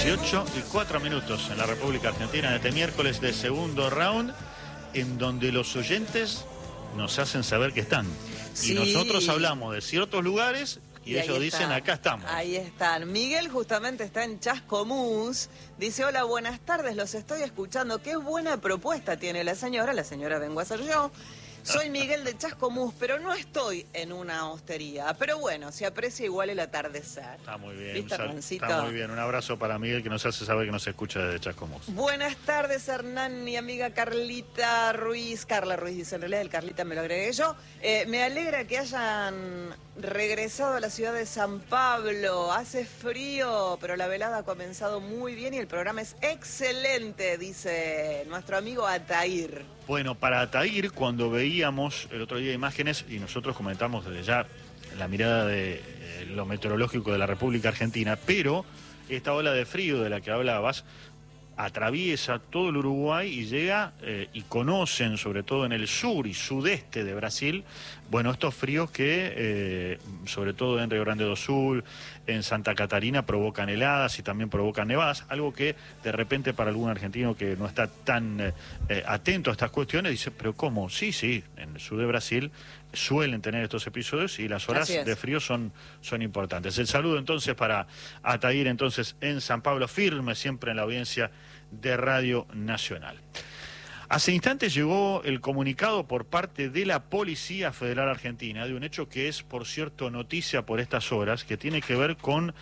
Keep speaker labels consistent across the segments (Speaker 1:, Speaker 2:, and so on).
Speaker 1: 18:04 en la República Argentina, en este miércoles de segundo round, en donde los oyentes nos hacen saber que están.
Speaker 2: Sí.
Speaker 1: Y nosotros hablamos de ciertos lugares y ellos dicen, acá estamos.
Speaker 2: Ahí están. Miguel justamente está en Chascomús. Dice, hola, buenas tardes, los estoy escuchando. Qué buena propuesta tiene la señora vengo a ser yo. Soy Miguel de Chascomús, pero no estoy en una hostería. Pero bueno, se aprecia igual el atardecer.
Speaker 1: Está muy bien.
Speaker 2: ¿Viste, Hernancito?
Speaker 1: Está muy bien. Un abrazo para Miguel, que nos hace saber que nos escucha desde Chascomús.
Speaker 2: Buenas tardes, Hernán, mi amiga Carlita Ruiz. Carla Ruiz dice, en realidad el Carlita me lo agregué yo. Me alegra que hayan regresado a la ciudad de San Pablo. Hace frío, pero la velada ha comenzado muy bien y el programa es excelente, dice nuestro amigo Atair.
Speaker 1: Bueno, para Atair, cuando veíamos el otro día imágenes, y nosotros comentamos desde ya la mirada de lo meteorológico de la República Argentina, pero esta ola de frío de la que hablabas atraviesa todo el Uruguay y llega y conocen, sobre todo en el sur y sudeste de Brasil, bueno, estos fríos que, sobre todo en Río Grande do Sul, en Santa Catarina, provocan heladas y también provocan nevadas, algo que de repente para algún argentino que no está tan atento a estas cuestiones dice, pero ¿cómo? Sí, en el sur de Brasil suelen tener estos episodios y las horas de frío son importantes. El saludo entonces para Atair, entonces en San Pablo, firme siempre en la audiencia de Radio Nacional. Hace instantes llegó el comunicado por parte de la Policía Federal Argentina de un hecho que es, por cierto, noticia por estas horas, que tiene que ver con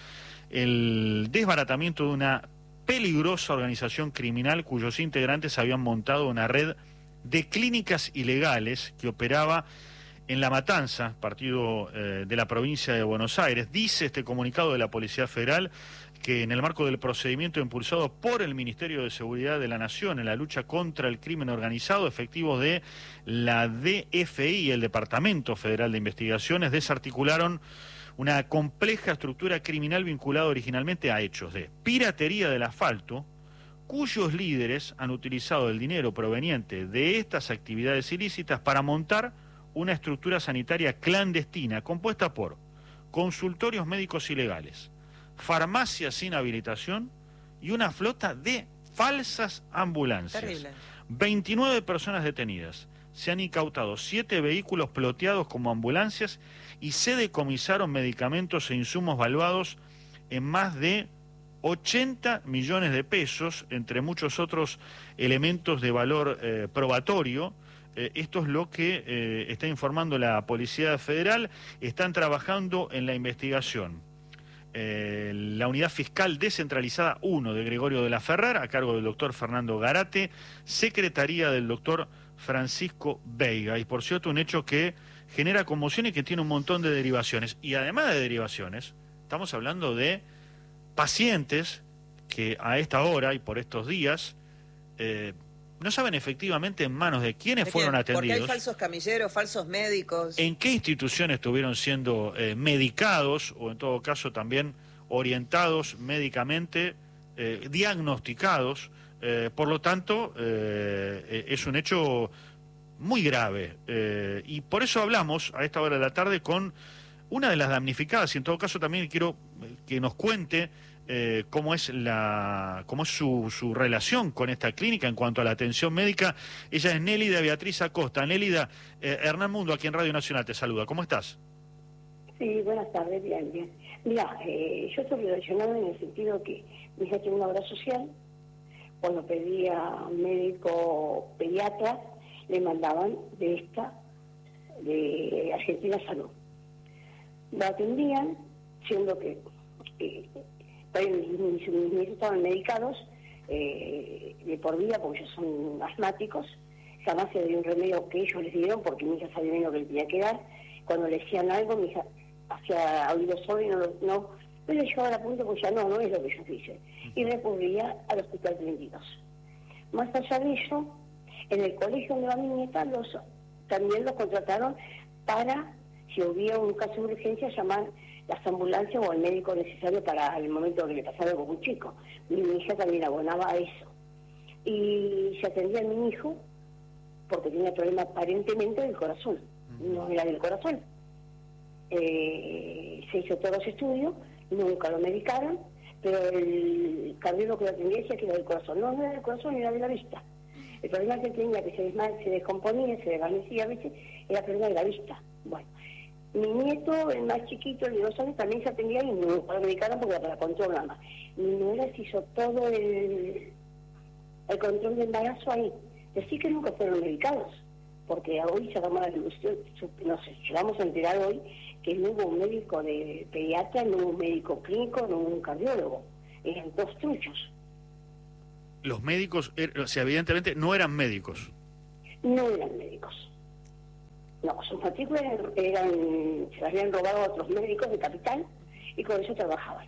Speaker 1: el desbaratamiento de una peligrosa organización criminal cuyos integrantes habían montado una red de clínicas ilegales que operaba en La Matanza, partido de la provincia de Buenos Aires. Dice este comunicado de la Policía Federal que en el marco del procedimiento impulsado por el Ministerio de Seguridad de la Nación en la lucha contra el crimen organizado, efectivos de la DFI y el Departamento Federal de Investigaciones desarticularon una compleja estructura criminal vinculada originalmente a hechos de piratería del asfalto, cuyos líderes han utilizado el dinero proveniente de estas actividades ilícitas para montar una estructura sanitaria clandestina compuesta por consultorios médicos ilegales, farmacias sin habilitación y una flota de falsas ambulancias.
Speaker 2: Terrible.
Speaker 1: 29 personas detenidas. Se han incautado 7 vehículos ploteados como ambulancias y se decomisaron medicamentos e insumos valuados en más de 80 millones de pesos, entre muchos otros elementos de valor probatorio. Esto es lo que está informando la Policía Federal. Están trabajando en la investigación la Unidad Fiscal Descentralizada 1 de Gregorio de la Ferrer, a cargo del doctor Fernando Garate, secretaría del doctor Francisco Veiga. Y por cierto, un hecho que genera conmoción y que tiene un montón de derivaciones. Y además de derivaciones, estamos hablando de pacientes que a esta hora y por estos días no saben efectivamente en manos de quiénes fueron atendidos.
Speaker 2: Porque hay falsos camilleros, falsos médicos.
Speaker 1: En qué instituciones estuvieron siendo medicados o en todo caso también orientados médicamente, diagnosticados. Por lo tanto, es un hecho muy grave. Y por eso hablamos a esta hora de la tarde con una de las damnificadas y en todo caso también quiero que nos cuente cómo es su relación con esta clínica en cuanto a la atención médica. Ella es Nélida Beatriz Acosta. Nélida, Hernán Mundo aquí en Radio Nacional te saluda. ¿Cómo estás?
Speaker 3: Sí, buenas tardes, bien. Mira, yo estoy relacionada en el sentido que mi hija tiene una obra social. Cuando pedía un médico pediatra, le mandaban de Argentina Salud. La atendían, siendo que mis hijos estaban medicados de por vida porque ellos son asmáticos. Jamás se dio un remedio que ellos les dieron porque mi hija sabía bien lo que le tenía que dar. Cuando le decían algo, mi hija hacía oído sordo y no le llegaba a punto porque ya no es lo que ellos dicen. Y recurría al Hospital 32. Más allá de eso, en el colegio donde va mi nieta también los contrataron para, si hubiera un caso de urgencia, llamar las ambulancias o el médico necesario para el momento que le pasara algo con un chico. Mi hija también abonaba a eso. Y se atendía a mi hijo porque tenía problema aparentemente del corazón. No era del corazón. Se hizo todos los estudios, nunca lo medicaron, pero el cardiólogo que lo atendía decía que era del corazón. No, no era del corazón, era de la vista. El problema que tenía, que se descomponía, se desvanecía a veces, era problema de la vista. Bueno, mi nieto, el más chiquito, el de 2 años, también se atendía y no lo medicaron porque era para control nada más. Mi nuera se hizo todo el control de embarazo ahí. Decir que nunca fueron medicados, porque hoy llegamos a enterar hoy que no hubo un médico de pediatra, no hubo un médico clínico, no hubo un cardiólogo. Eran 2 truchos.
Speaker 1: Los médicos, o sea, evidentemente no eran médicos.
Speaker 3: No eran médicos. No, sus matrículas se las habían robado a otros médicos de Capital y con eso trabajaban.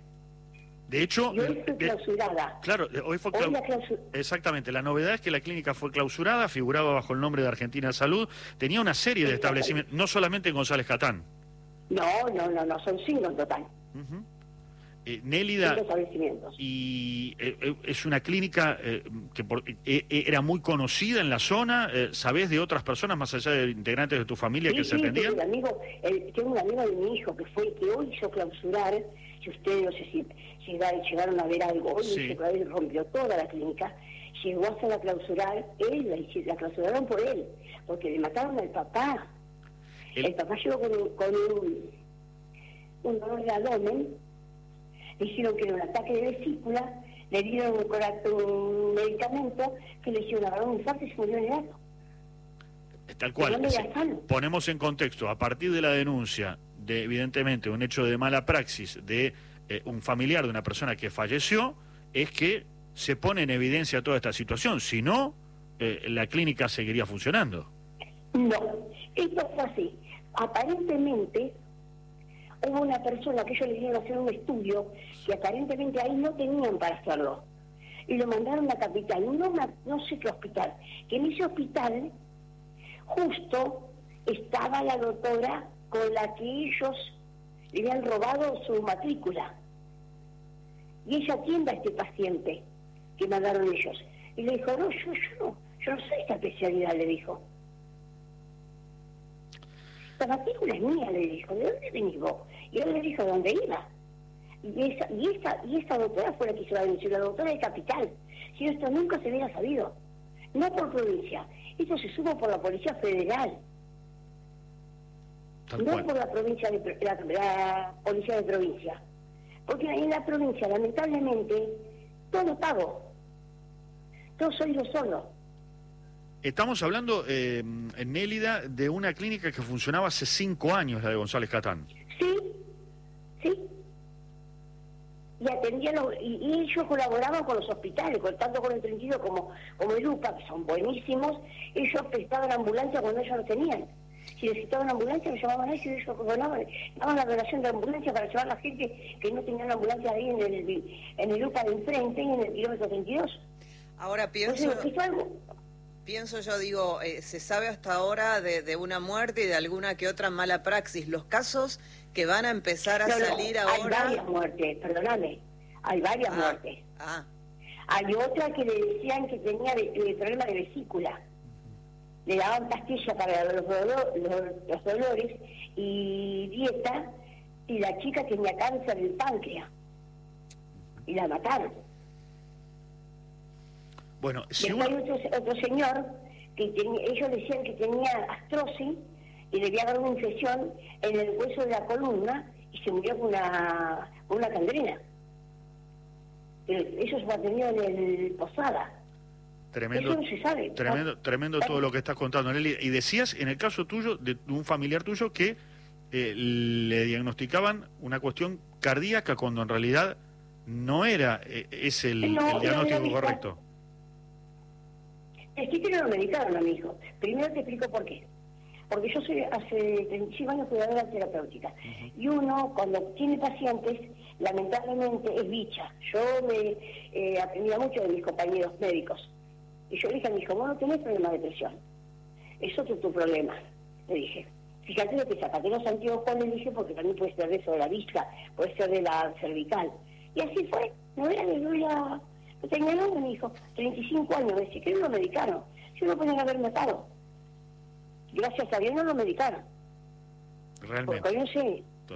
Speaker 1: De hecho,
Speaker 3: y hoy fue clausurada.
Speaker 1: Claro, hoy fue exactamente. La novedad es que la clínica fue clausurada, figuraba bajo el nombre de Argentina Salud, tenía una serie de establecimientos, no solamente en González Catán.
Speaker 3: No, son 5 en total.
Speaker 1: Nélida, y es una clínica que era muy conocida en la zona. ¿Sabés de otras personas más allá de integrantes de tu familia que se atendían?
Speaker 3: Tengo un amigo de mi hijo que fue el que hoy hizo clausurar. Si ustedes no sé si llegaron a ver algo, hoy él rompió toda la clínica, llegó a hacer la clausurar, la clausuraron por él, porque le mataron al papá. El papá llegó con un dolor de abdomen. Le hicieron que era un ataque de vesícula, le dieron un medicamento que le hicieron agarrar un infarto y se murió en el acto.
Speaker 1: Tal cual. Ponemos en contexto, a partir de la denuncia de, evidentemente, un hecho de mala praxis de un familiar de una persona que falleció, es que se pone en evidencia toda esta situación. Si no, la clínica seguiría funcionando.
Speaker 3: No, esto fue así. Aparentemente hubo una persona que ellos le dieron a hacer un estudio que aparentemente ahí no tenían para hacerlo. Y lo mandaron a Capital, no sé qué hospital. Que en ese hospital justo estaba la doctora con la que ellos le habían robado su matrícula. Y ella atiende a este paciente que mandaron ellos. Y le dijo, no, yo no sé esta especialidad, le dijo. La matrícula es mía, le dijo, ¿de dónde venís vos? Y él le dijo dónde iba. Y esa doctora fue la que hizo la denuncia, la doctora de Capital. Si esto nunca se hubiera sabido, no por provincia, esto se supo por la Policía Federal, no por la provincia la Policía de Provincia. Porque en la provincia, lamentablemente, todo pago, todo soy yo solo.
Speaker 1: Estamos hablando, Nélida, de una clínica que funcionaba hace 5 años, la de González Catán.
Speaker 3: Sí. Y atendían y ellos colaboraban con los hospitales, tanto con el 32 como el UPA, que son buenísimos. Ellos prestaban ambulancia cuando ellos no tenían. Si necesitaban ambulancia, lo llamaban a ellos y ellos daban la donación de ambulancia para llevar a la gente que no tenían ambulancia ahí en el UPA de enfrente, en el kilómetro 32.
Speaker 2: Ahora pienso yo, digo, se sabe hasta ahora de una muerte y de alguna que otra mala praxis. Los casos que van a empezar a salir ahora...
Speaker 3: Hay varias muertes, perdóname. Hay varias muertes. Hay otra que le decían que tenía problema de vesícula. Le daban pastilla para los dolores y dieta, y la chica tenía cáncer del páncreas. Y la mataron.
Speaker 1: Bueno,
Speaker 3: si hay otro señor que ellos decían que tenía astrosis y le había dado una infección en el hueso de la columna y se murió con una gangrena. Eso se va tenido en el Posada.
Speaker 1: Tremendo,
Speaker 3: eso no se sabe.
Speaker 1: Tremendo todo lo que estás contando, Nelly. Y decías, en el caso tuyo, de un familiar tuyo, que le diagnosticaban una cuestión cardíaca cuando en realidad no era el diagnóstico correcto.
Speaker 3: Es que no lo medicaron a mi hijo. Primero te explico por qué. Porque yo soy hace 35 años cuidadora terapéutica. Y uno, cuando tiene pacientes, lamentablemente es bicha. Yo me aprendía mucho de mis compañeros médicos. Y yo le dije a mi hijo, vos no tenés problema de presión. Eso es tu problema, le dije. Fíjate lo que sacate los anteojos, le dije, porque también puede ser de eso de la vista, puede ser de la cervical. Y así fue. No era de Luis. No tenía nada, mi hijo, 35 años, me decía que no lo medicaron. Si no lo pueden haber matado. Gracias a Dios no lo medicaron.
Speaker 1: Realmente.
Speaker 3: Porque yo sé.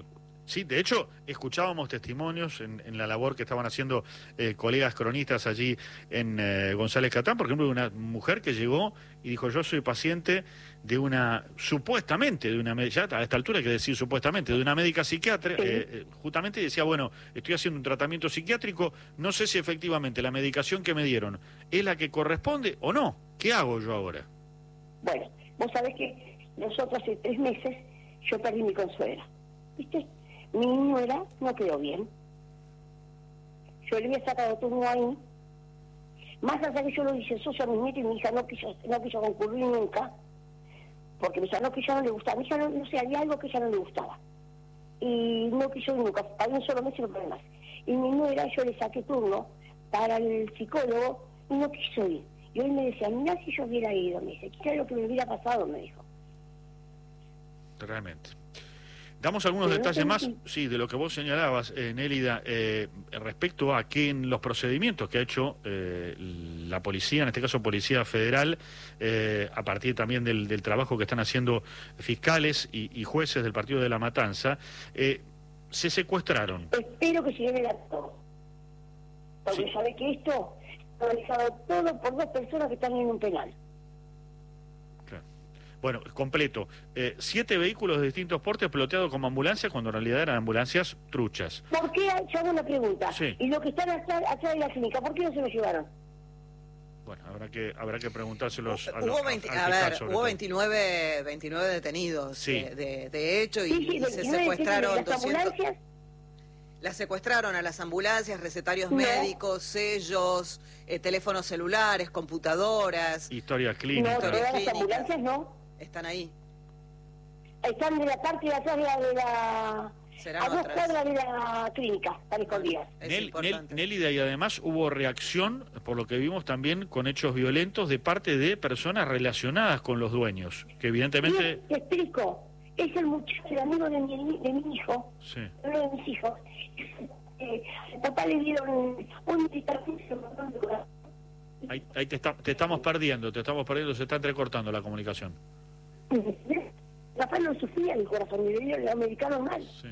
Speaker 1: Sí, de hecho, escuchábamos testimonios en la labor que estaban haciendo colegas cronistas allí en González Catán, por ejemplo, de una mujer que llegó y dijo, yo soy paciente de una, supuestamente, de una, ya a esta altura hay que decir supuestamente, de una médica psiquiatra, justamente decía, bueno, estoy haciendo un tratamiento psiquiátrico, no sé si efectivamente la medicación que me dieron es la que corresponde o no, ¿qué hago yo ahora?
Speaker 3: Bueno, vos sabés que nosotros hace 3 meses yo perdí mi consuegra, ¿viste? Mi nuera no quedó bien. Yo le había sacado turno ahí. Más allá que yo lo hice socio a mi nieto y mi hija no quiso concurrir nunca, porque me dijo, no, que ella no le gustaba. A mi hija no sé, había algo que ella no le gustaba. Y no quiso ir nunca, para un solo mes y no puede más. Y mi nuera, yo le saqué turno para el psicólogo y no quiso ir. Y hoy me decía, mira si yo hubiera ido, me dice, ¿qué es lo que me hubiera pasado? Me dijo.
Speaker 1: Realmente. Damos algunos detalles más, sí, de lo que vos señalabas, Nélida, respecto a que en los procedimientos que ha hecho la policía, en este caso Policía Federal, a partir también del trabajo que están haciendo fiscales y jueces del Partido de la Matanza, se secuestraron.
Speaker 3: Espero que se lleven a todo. Porque sí. Sabe que esto está realizado todo por 2 personas que están en un penal.
Speaker 1: Bueno, completo. 7 vehículos de distintos portes piloteados como ambulancias cuando en realidad eran ambulancias truchas.
Speaker 3: ¿Por qué? Yo hago una pregunta.
Speaker 1: Sí.
Speaker 3: Y los que están atrás de la clínica, ¿por qué no se los llevaron?
Speaker 1: Bueno, habrá que preguntárselos a
Speaker 2: hubo 29 detenidos
Speaker 1: sí.
Speaker 2: de hecho y,
Speaker 3: sí,
Speaker 2: se secuestraron
Speaker 3: las ambulancias.
Speaker 2: Las secuestraron a las ambulancias, recetarios médicos, sellos, teléfonos celulares, computadoras.
Speaker 1: Historias clínicas.
Speaker 3: No, todas las ambulancias no.
Speaker 2: Están ahí.
Speaker 3: Están de la parte de atrás de la...
Speaker 2: Serán
Speaker 3: a 2
Speaker 2: otras.
Speaker 3: cuadras de la clínica, están escondidas.
Speaker 1: Nélida, y además hubo reacción, por lo que vimos también, con hechos violentos de parte de personas relacionadas con los dueños, que evidentemente...
Speaker 3: Sí, te explico. Es el muchacho, el amigo de mi hijo,
Speaker 1: sí.
Speaker 3: Uno de mis hijos. El papá le dieron un medicamento.
Speaker 1: Ahí te estamos perdiendo, se está entrecortando la comunicación.
Speaker 3: El papá no sufría el corazón, le dieron los medicados mal.
Speaker 1: Sí.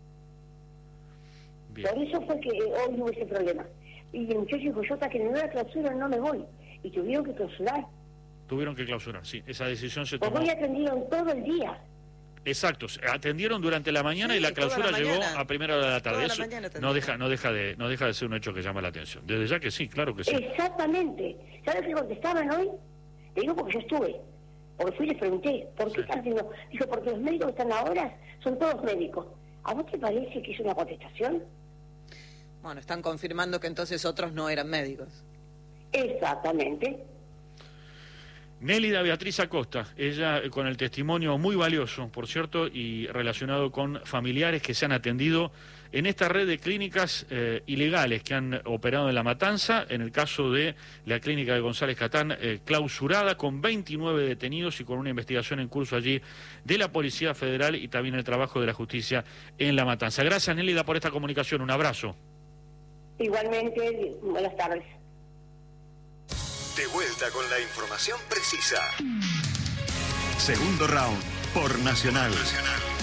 Speaker 1: Bien.
Speaker 3: Por eso fue que hoy hubo ese problema. Y el muchacho dijo, yo hasta que no la clausura no me voy. Y tuvieron que clausurar.
Speaker 1: Tuvieron que clausurar, sí. Esa decisión se tomó.
Speaker 3: Porque hoy atendieron todo el día.
Speaker 1: Exacto, atendieron durante la mañana y la clausura llegó a primera hora de la tarde. Eso no deja de ser un hecho que llama la atención. Desde ya que sí, claro que sí.
Speaker 3: Exactamente. ¿Sabes qué contestaban hoy? Le digo porque yo estuve. Porque fui y les pregunté, ¿por qué están haciendo? Dijo, porque los médicos que están ahora son todos médicos. ¿A vos te parece que es una contestación?
Speaker 2: Bueno, están confirmando que entonces otros no eran médicos.
Speaker 3: Exactamente.
Speaker 1: Nélida Beatriz Acosta, ella con el testimonio muy valioso, por cierto, y relacionado con familiares que se han atendido en esta red de clínicas ilegales que han operado en La Matanza, en el caso de la clínica de González Catán, clausurada con 29 detenidos y con una investigación en curso allí de la Policía Federal y también el trabajo de la justicia en La Matanza. Gracias, Nélida, por esta comunicación. Un abrazo.
Speaker 3: Igualmente, buenas tardes.
Speaker 4: De vuelta con la información precisa. Segundo round por Nacional.